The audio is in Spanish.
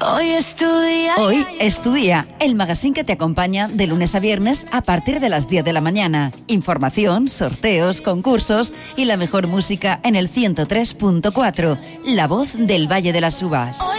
Hoy es tu día. Hoy es tu día, el magazine que te acompaña de lunes a viernes a partir de las 10 de la mañana. Información, sorteos, concursos y la mejor música en el 103.4, La Voz del Valle de las Uvas.